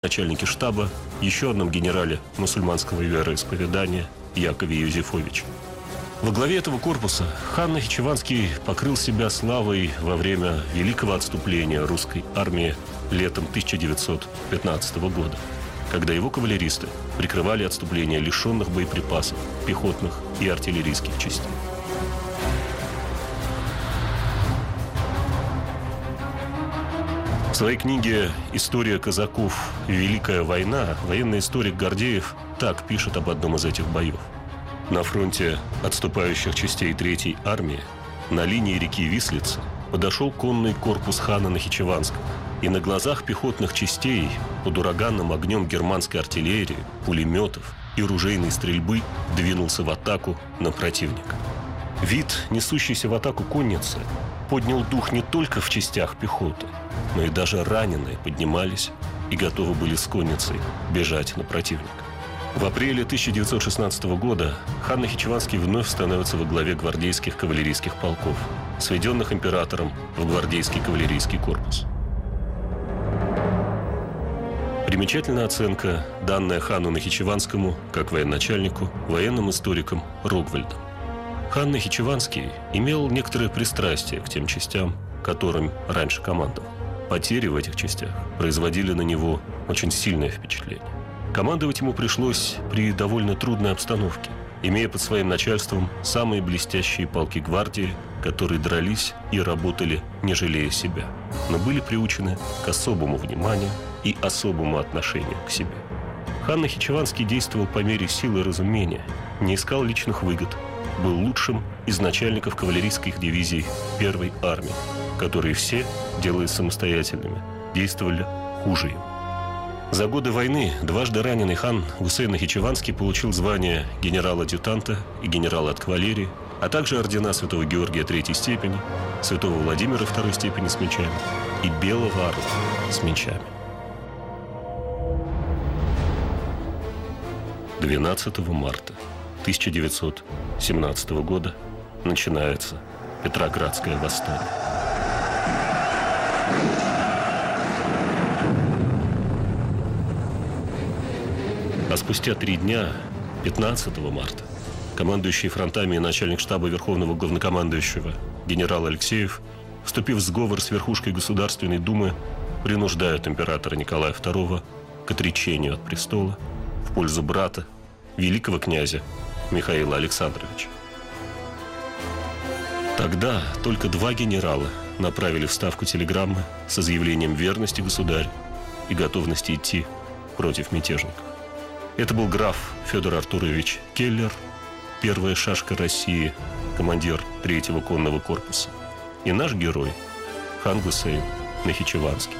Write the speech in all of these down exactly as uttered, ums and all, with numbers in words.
начальнике штаба, еще одном генерале мусульманского вероисповедания Якове Юзефовиче. Во главе этого корпуса хан Нахичеванский покрыл себя славой во время великого отступления русской армии летом тысяча девятьсот пятнадцатого года, когда его кавалеристы прикрывали отступление лишенных боеприпасов пехотных и артиллерийских частей. В своей книге «История казаков. Великая война» военный историк Гордеев так пишет об одном из этих боев. На фронте отступающих частей Третьей армии на линии реки Вислицы подошел конный корпус хана Нахичеванского, и на глазах пехотных частей под ураганным огнем германской артиллерии, пулеметов и ружейной стрельбы двинулся в атаку на противника. Вид несущейся в атаку конницы поднял дух не только в частях пехоты, но и даже раненые поднимались и готовы были с конницей бежать на противника. В апреле тысяча девятьсот шестнадцатого года хан Нахичеванский вновь становится во главе гвардейских кавалерийских полков, сведенных императором в гвардейский кавалерийский корпус. Примечательна оценка, данная хану Нахичеванскому, как военачальнику, военным историком Рогвальдом. Хан Нахичеванский имел некоторое пристрастие к тем частям, которым раньше командовал. Потери в этих частях производили на него очень сильное впечатление. Командовать ему пришлось при довольно трудной обстановке, имея под своим начальством самые блестящие полки гвардии, которые дрались и работали, не жалея себя, но были приучены к особому вниманию и особому отношению к себе. Хан Нахичеванский действовал по мере силы и разумения, не искал личных выгод, был лучшим из начальников кавалерийских дивизий первой армии, которые все, делаясь самостоятельными, действовали хуже им. За годы войны дважды раненый хан Гусейн Нахичеванский получил звание генерала-адъютанта и генерала от кавалерии, а также ордена Святого Георгия третьей степени, Святого Владимира второй степени с мечами и Белого Орла с мечами. двенадцатого марта тысяча девятьсот семнадцатого года начинается Петроградское восстание. А спустя три дня, пятнадцатого марта, командующий фронтами и начальник штаба Верховного главнокомандующего генерал Алексеев, вступив в сговор с верхушкой Государственной Думы, принуждают императора Николая второго к отречению от престола в пользу брата, великого князя Михаила Александровича. Тогда только два генерала направили в Ставку телеграммы с заявлением верности государю и готовности идти против мятежников. Это был граф Федор Артурович Келлер, первая шашка России, командир третьего конного корпуса, и наш герой хан Гусейн Нахичеванский.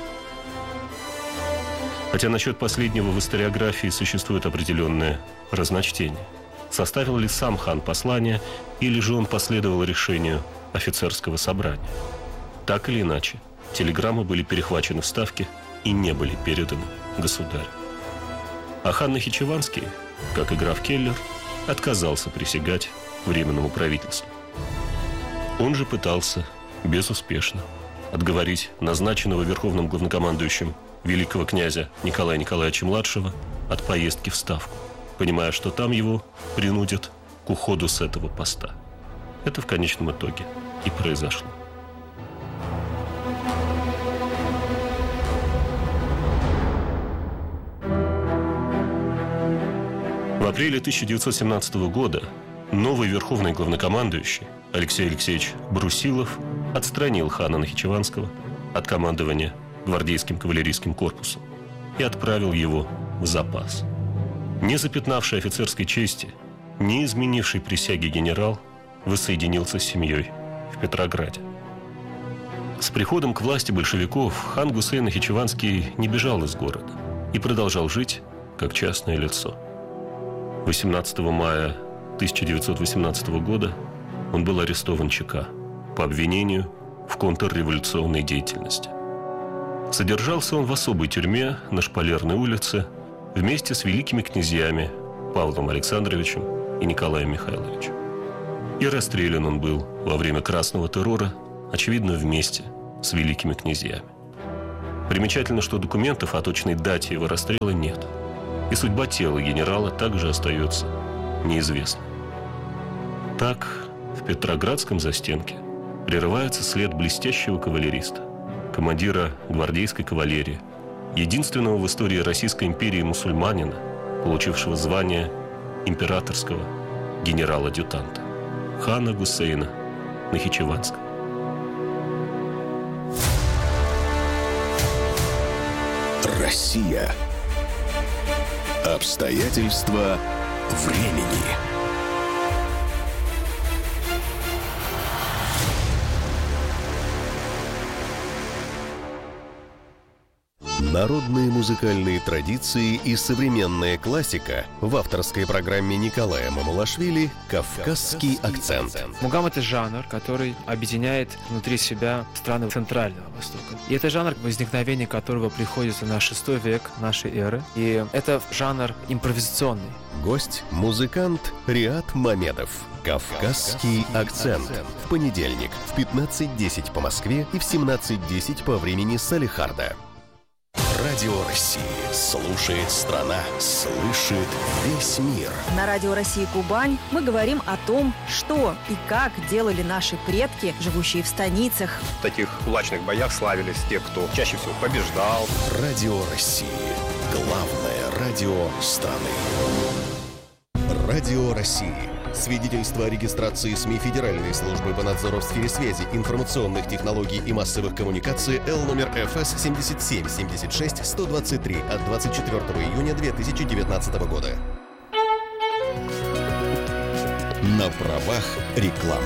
Хотя насчет последнего в историографии существует определенное разночтение. Составил ли сам хан послание, или же он последовал решению офицерского собрания? Так или иначе, телеграммы были перехвачены в Ставке и не были переданы государю. А хан Нахичеванский, как и граф Келлер, отказался присягать Временному правительству. Он же пытался безуспешно отговорить назначенного верховным главнокомандующим великого князя Николая Николаевича-младшего от поездки в Ставку, понимая, что там его принудят к уходу с этого поста. Это в конечном итоге и произошло. В апреле тысяча девятьсот семнадцатого года новый верховный главнокомандующий Алексей Алексеевич Брусилов отстранил хана Нахичеванского от командования гвардейским кавалерийским корпусом и отправил его в запас. Не запятнавший офицерской чести, не изменивший присяги генерал воссоединился с семьей в Петрограде. С приходом к власти большевиков хан Гусейн Нахичеванский не бежал из города и продолжал жить как частное лицо. восемнадцатого мая тысяча девятьсот восемнадцатого года он был арестован ЧК по обвинению в контрреволюционной деятельности. Содержался он в особой тюрьме на Шпалерной улице вместе с великими князьями Павлом Александровичем и Николаем Михайловичем. И расстрелян он был во время Красного террора, очевидно, вместе с великими князьями. Примечательно, что документов о точной дате его расстрела нет. И судьба тела генерала также остается неизвестной. Так, в Петроградском застенке прерывается след блестящего кавалериста, командира гвардейской кавалерии, единственного в истории Российской империи мусульманина, получившего звание императорского генерала-адъютанта, хана Гусейна Нахичеванского. Россия. Обстоятельства времени. Народные музыкальные традиции и современная классика в авторской программе Николая Мамулашвили «Кавказский акцент». Мугам — это жанр, который объединяет внутри себя страны Центрального Востока. И это жанр, возникновение которого приходится на шестой век нашей эры. И это жанр импровизационный. Гость – музыкант Риат Мамедов. «Кавказский акцент». В понедельник в пятнадцать десять по Москве и в семнадцать десять по времени Салехарда. Радио России. Слушает страна, слышит весь мир. На Радио России Кубань мы говорим о том, что и как делали наши предки, живущие в станицах. В таких кулачных боях славились те, кто чаще всего побеждал. Радио России. Главное радио страны. Радио России. Свидетельство о регистрации СМИ Федеральной службы по надзору в сфере связи, информационных технологий и массовых коммуникаций Л номер Ф С семь семь семь шесть сто двадцать три от двадцать четвёртого июня две тысячи девятнадцатого года. На правах рекламы.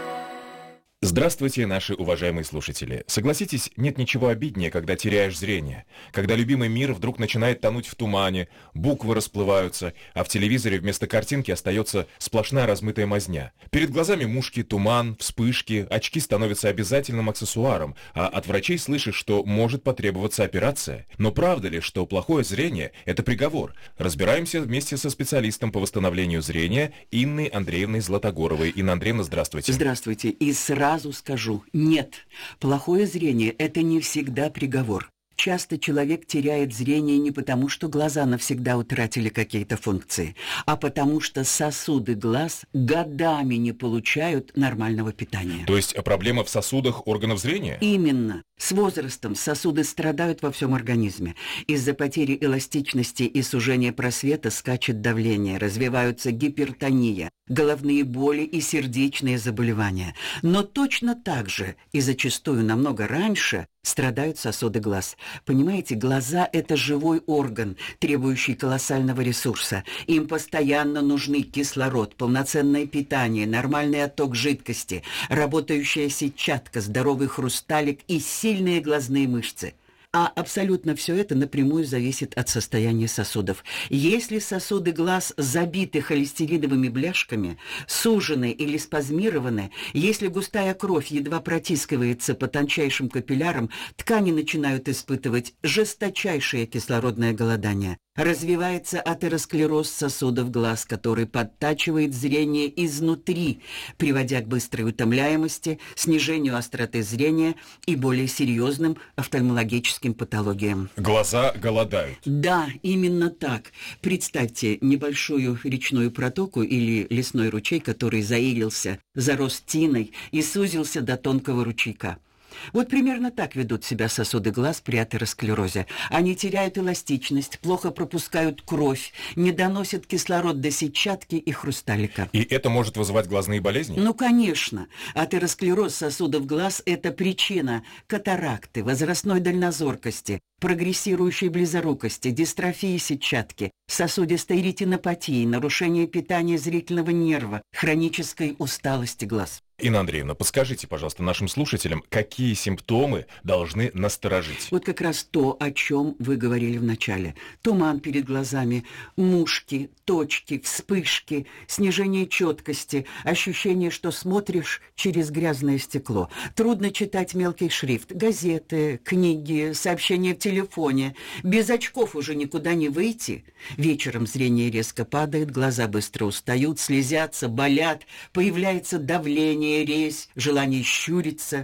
Здравствуйте, наши уважаемые слушатели. Согласитесь, нет ничего обиднее, когда теряешь зрение, когда любимый мир вдруг начинает тонуть в тумане, буквы расплываются, а в телевизоре вместо картинки остается сплошная размытая мазня. Перед глазами мушки, туман, вспышки, очки становятся обязательным аксессуаром, а от врачей слышишь, что может потребоваться операция. Но правда ли, что плохое зрение – это приговор? Разбираемся вместе со специалистом по восстановлению зрения Инной Андреевной Златогоровой. Инна Андреевна, здравствуйте. Здравствуйте. И сразу Сразу скажу, нет, плохое зрение – это не всегда приговор. Часто человек теряет зрение не потому, что глаза навсегда утратили какие-то функции, а потому что сосуды глаз годами не получают нормального питания. То есть проблема в сосудах органов зрения? Именно. С возрастом сосуды страдают во всем организме. Из-за потери эластичности и сужения просвета скачет давление, развиваются гипертония, головные боли и сердечные заболевания. Но точно так же и зачастую намного раньше страдают сосуды глаз. Понимаете, глаза – это живой орган, требующий колоссального ресурса. Им постоянно нужны кислород, полноценное питание, нормальный отток жидкости, работающая сетчатка, здоровый хрусталик и сильные глазные мышцы. А абсолютно все это напрямую зависит от состояния сосудов. Если сосуды глаз забиты холестериновыми бляшками, сужены или спазмированы, если густая кровь едва протискивается по тончайшим капиллярам, ткани начинают испытывать жесточайшее кислородное голодание. Развивается атеросклероз сосудов глаз, который подтачивает зрение изнутри, приводя к быстрой утомляемости, снижению остроты зрения и более серьезным офтальмологическим патологиям. Глаза голодают. Да, именно так. Представьте небольшую речную протоку или лесной ручей, который заилился, зарос тиной и сузился до тонкого ручейка. Вот примерно так ведут себя сосуды глаз при атеросклерозе. Они теряют эластичность, плохо пропускают кровь, не доносят кислород до сетчатки и хрусталика. И это может вызывать глазные болезни? Ну, конечно. Атеросклероз сосудов глаз – это причина катаракты, возрастной дальнозоркости, прогрессирующей близорукости, дистрофии сетчатки, сосудистой ретинопатии, нарушения питания зрительного нерва, хронической усталости глаз. Инна Андреевна, подскажите, пожалуйста, нашим слушателям, какие симптомы должны насторожить? Вот как раз то, о чем вы говорили в начале. Туман перед глазами, мушки, точки, вспышки, снижение четкости, ощущение, что смотришь через грязное стекло. Трудно читать мелкий шрифт, газеты, книги, сообщения в телефоне. Без очков уже никуда не выйти. Вечером зрение резко падает, глаза быстро устают, слезятся, болят, появляется давление, резь, желание щуриться.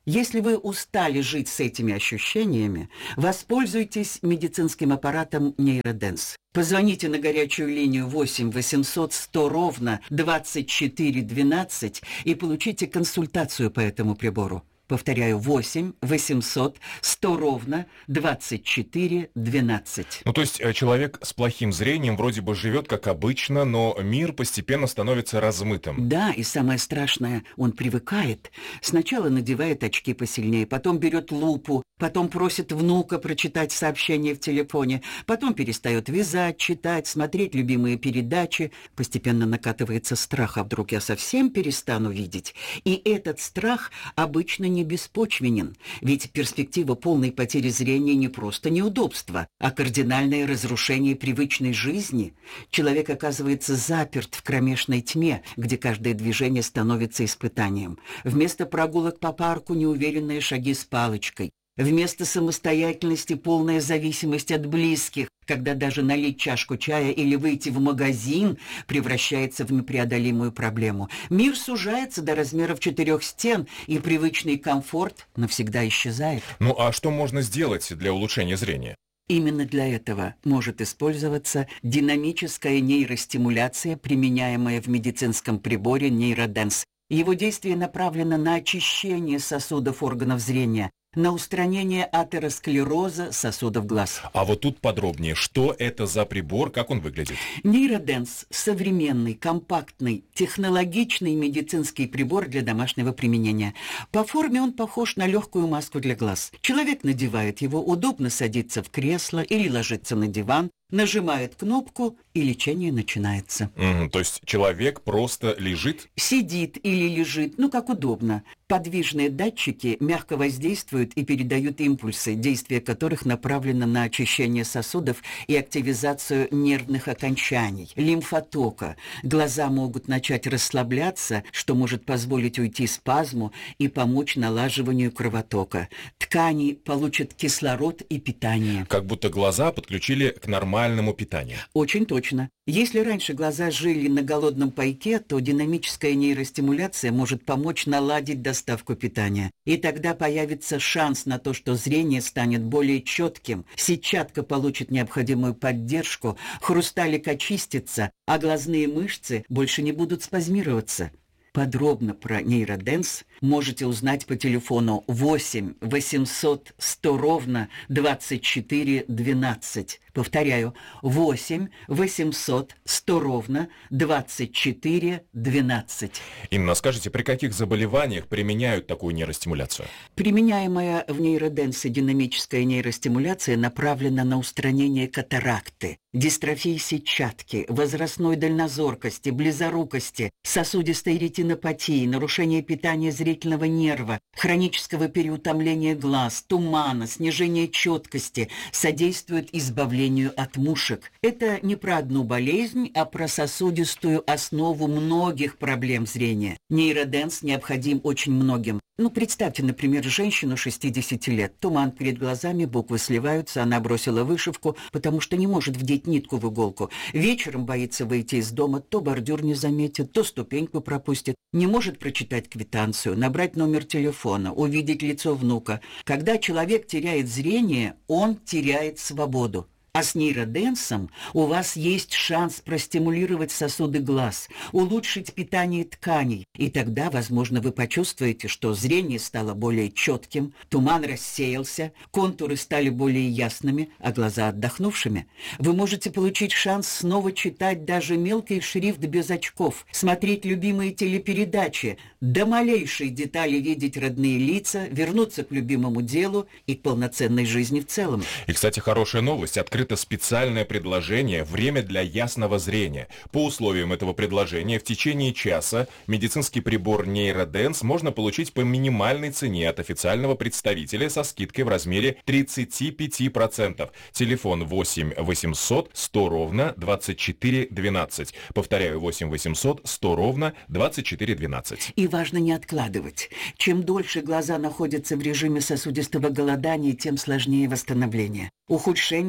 Если вы устали жить с этими ощущениями, воспользуйтесь медицинским аппаратом нейроденс. Позвоните на горячую линию восемь восемьсот сто ровно двадцать четыре двенадцать и получите консультацию по этому прибору. Повторяю, восемь восемьсот сто ровно двадцать четыре двенадцать. Ну, то есть э, человек с плохим зрением вроде бы живет как обычно, но мир постепенно становится размытым. Да, и самое страшное, он привыкает. Сначала надевает очки посильнее, потом берет лупу, потом просит внука прочитать сообщения в телефоне, потом перестает вязать, читать, смотреть любимые передачи. Постепенно накатывается страх, а вдруг я совсем перестану видеть? И этот страх обычно не беспочвенен, ведь перспектива полной потери зрения не просто неудобство, а кардинальное разрушение привычной жизни. Человек оказывается заперт в кромешной тьме, где каждое движение становится испытанием. Вместо прогулок по парку неуверенные шаги с палочкой. Вместо самостоятельности полная зависимость от близких, когда даже налить чашку чая или выйти в магазин превращается в непреодолимую проблему. Мир сужается до размеров четырех стен, и привычный комфорт навсегда исчезает. Ну а что можно сделать для улучшения зрения? Именно для этого может использоваться динамическая нейростимуляция, применяемая в медицинском приборе нейроденс. Его действие направлено на очищение сосудов органов зрения, на устранение атеросклероза сосудов глаз. А вот тут подробнее, что это за прибор, как он выглядит? Нейроденс – современный, компактный, технологичный медицинский прибор для домашнего применения. По форме он похож на легкую маску для глаз. Человек надевает его, удобно садится в кресло или ложится на диван, нажимает кнопку, и лечение начинается. Mm, то есть человек просто лежит? Сидит или лежит, ну как удобно. Подвижные датчики мягко воздействуют и передают импульсы, действие которых направлено на очищение сосудов и активизацию нервных окончаний, лимфотока. Глаза могут начать расслабляться, что может позволить уйти спазму и помочь налаживанию кровотока. Ткани получат кислород и питание. Как будто глаза подключили к нормальному питанию. Очень точно. Если раньше глаза жили на голодном пайке, то динамическая нейростимуляция может помочь наладить доставку питания. И тогда появится шанс на то, что зрение станет более четким, сетчатка получит необходимую поддержку, хрусталик очистится, а глазные мышцы больше не будут спазмироваться. Подробно про нейроденс можете узнать по телефону восемь восемьсот сто ровно двадцать четыре двенадцать. Повторяю, восемь восемьсот сто ровно двадцать четыре двенадцать. Инна, скажите, при каких заболеваниях применяют такую нейростимуляцию? Применяемая в нейроденсе динамическая нейростимуляция направлена на устранение катаракты, дистрофии сетчатки, возрастной дальнозоркости, близорукости, сосудистой ретинопатии, нарушения питания зрительного нерва, хронического переутомления глаз, тумана, снижения четкости, содействует избавлению от мушек. Это не про одну болезнь, а про сосудистую основу многих проблем зрения. Нейроденс необходим очень многим. Ну, представьте, например, женщину шестидесяти лет. Туман перед глазами, буквы сливаются, она бросила вышивку, потому что не может вдеть нитку в иголку. Вечером боится выйти из дома, то бордюр не заметит, то ступеньку пропустит. Не может прочитать квитанцию, набрать номер телефона, увидеть лицо внука. Когда человек теряет зрение, он теряет свободу. А с нейроденсом у вас есть шанс простимулировать сосуды глаз, улучшить питание тканей, и тогда, возможно, вы почувствуете, что зрение стало более четким, туман рассеялся, контуры стали более ясными, а глаза отдохнувшими. Вы можете получить шанс снова читать даже мелкий шрифт без очков, смотреть любимые телепередачи, до малейшей детали видеть родные лица, вернуться к любимому делу и к полноценной жизни в целом. И, кстати, хорошая новость. Открыто специальное предложение «Время для ясного зрения». По условиям этого предложения в течение часа медицинский прибор нейроденс можно получить по минимальной цене от официального представителя со скидкой в размере тридцать пять процентов. Телефон восемь восемьсот сто ровно двадцать четыре двенадцать. Повторяю, восемь восемьсот сто ровно двадцать четыре двенадцать. И важно не откладывать. Чем дольше глаза находятся в режиме сосудистого голодания, тем сложнее восстановление. Ухудшение зрения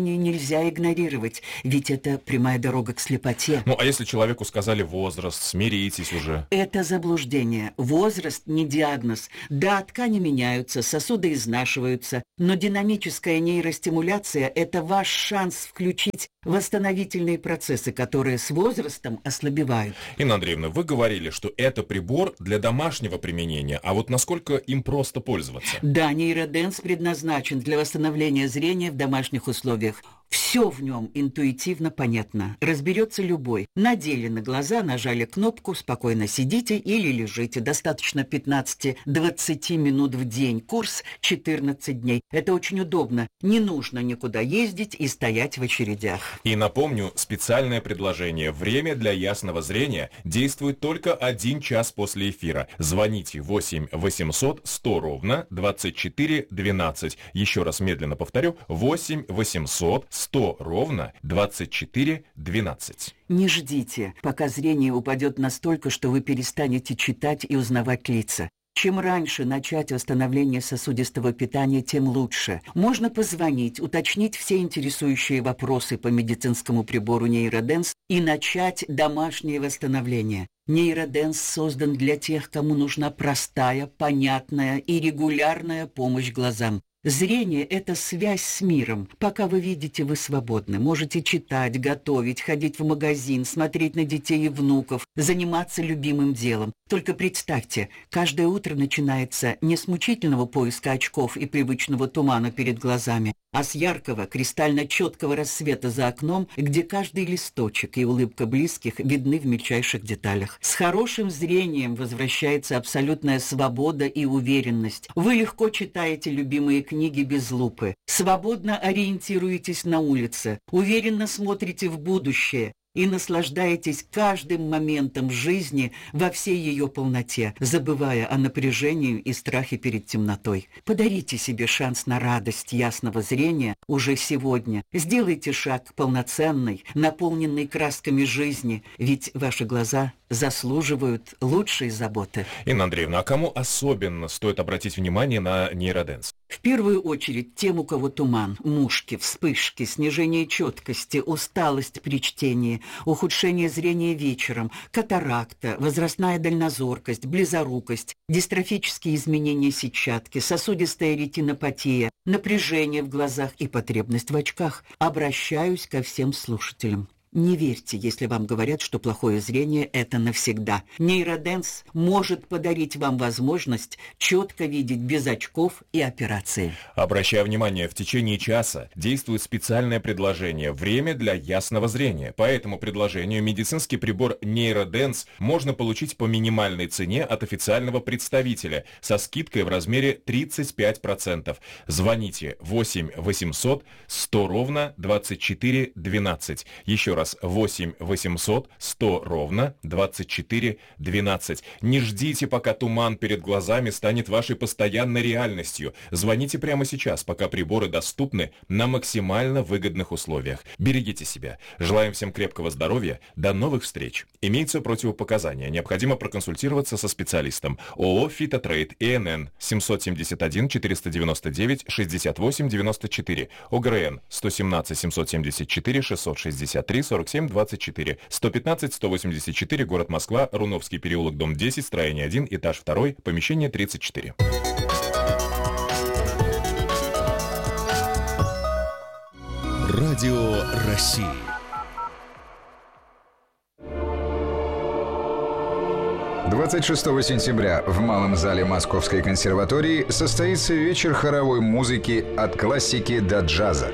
зрение нельзя игнорировать, ведь это прямая дорога к слепоте. Ну, а если человеку сказали возраст, смиритесь уже? Это заблуждение. Возраст не диагноз. Да, ткани меняются, сосуды изнашиваются, но динамическая нейростимуляция – это ваш шанс включить восстановительные процессы, которые с возрастом ослабевают. Инна Андреевна, вы говорили, что это прибор для домашнего применения, а вот насколько им просто пользоваться? Да, нейроденс предназначен для восстановления зрения в домашних условиях. Все в нем интуитивно понятно. Разберется любой. Надели на глаза, нажали кнопку, спокойно сидите или лежите. Достаточно пятнадцать-двадцать минут в день. Курс четырнадцать дней. Это очень удобно. Не нужно никуда ездить и стоять в очередях. И напомню, специальное предложение. Время для ясного зрения действует только один час после эфира. Звоните восемь восемьсот сто ровно двадцать четыре двенадцать. Еще раз медленно повторю. восемь восемьсот сто ровно двадцать четыре двенадцать. Не ждите, пока зрение упадет настолько, что вы перестанете читать и узнавать лица. Чем раньше начать восстановление сосудистого питания, тем лучше. Можно позвонить, уточнить все интересующие вопросы по медицинскому прибору нейроденс и начать домашнее восстановление. Нейроденс создан для тех, кому нужна простая, понятная и регулярная помощь глазам. Зрение – это связь с миром. Пока вы видите, вы свободны. Можете читать, готовить, ходить в магазин, смотреть на детей и внуков, заниматься любимым делом. Только представьте, каждое утро начинается не с мучительного поиска очков и привычного тумана перед глазами, а с яркого, кристально четкого рассвета за окном, где каждый листочек и улыбка близких видны в мельчайших деталях. С хорошим зрением возвращается абсолютная свобода и уверенность. Вы легко читаете любимые книги без лупы, свободно ориентируетесь на улице, уверенно смотрите в будущее и наслаждаетесь каждым моментом жизни во всей ее полноте, забывая о напряжении и страхе перед темнотой. Подарите себе шанс на радость ясного зрения уже сегодня. Сделайте шаг к полноценной, наполненной красками жизни, ведь ваши глаза заслуживают лучшей заботы. Инна Андреевна, а кому особенно стоит обратить внимание на нейроденс? В первую очередь тем, у кого туман, мушки, вспышки, снижение четкости, усталость при чтении, ухудшение зрения вечером, катаракта, возрастная дальнозоркость, близорукость, дистрофические изменения сетчатки, сосудистая ретинопатия, напряжение в глазах и потребность в очках. Обращаюсь ко всем слушателям. Не верьте, если вам говорят, что плохое зрение – это навсегда. Нейроденс может подарить вам возможность четко видеть без очков и операции. Обращаю внимание, в течение часа действует специальное предложение «Время для ясного зрения». По этому предложению медицинский прибор нейроденс можно получить по минимальной цене от официального представителя со скидкой в размере тридцать пять процентов. Звоните восемь восемьсот сто ровно двадцать четыре двенадцать. Еще раз. восемь восемьсот сто ровно двадцать четыре двенадцать. Не ждите, пока туман перед глазами станет вашей постоянной реальностью. Звоните прямо сейчас, пока приборы доступны на максимально выгодных условиях. Берегите себя. Желаем всем крепкого здоровья. До новых встреч. Имеются противопоказания. Необходимо проконсультироваться со специалистом. ООО «Фитотрейд» ИНН семьсот семьдесят один четыреста девяносто девять шестьдесят восемь девяносто четыре. ОГРН сто семнадцать семьсот семьдесят четыре шестьсот шестьдесят три сорок семь двадцать четыре. сто пятнадцать сто восемьдесят четыре, город Москва, Руновский переулок, дом десять, строение один, этаж два, помещение тридцать четыре. Радио России. двадцать шестого сентября в Малом зале Московской консерватории состоится вечер хоровой музыки от классики до джаза.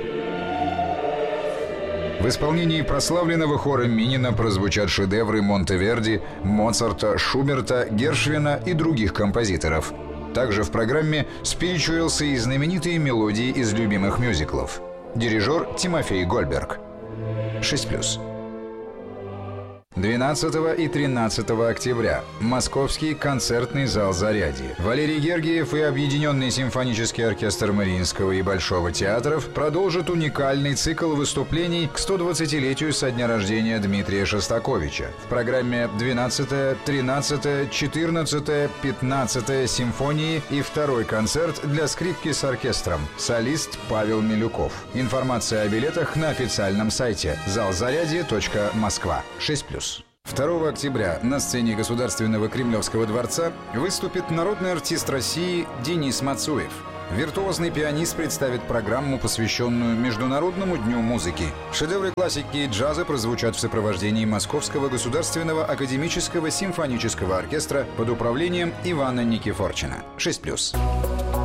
В исполнении прославленного хора Минина прозвучат шедевры Монтеверди, Моцарта, Шуберта, Гершвина и других композиторов. Также в программе спиричуэлсы и знаменитые мелодии из любимых мюзиклов. Дирижер Тимофей Гольберг. шесть плюс. двенадцатого и тринадцатого октября. Московский концертный зал «Зарядье». Валерий Гергиев и Объединенный симфонический оркестр Мариинского и Большого театров продолжат уникальный цикл выступлений к сто двадцатилетию со дня рождения Дмитрия Шостаковича. В программе двенадцатая, тринадцатая, четырнадцатая, пятнадцатая симфонии и второй концерт для скрипки с оркестром. Солист Павел Милюков. Информация о билетах на официальном сайте зал зарядье точка москва. шесть плюс. второго октября на сцене Государственного Кремлевского дворца выступит народный артист России Денис Мацуев. Виртуозный пианист представит программу, посвященную Международному дню музыки. Шедевры классики и джаза прозвучат в сопровождении Московского государственного академического симфонического оркестра под управлением Ивана Никифорчина. шесть плюс.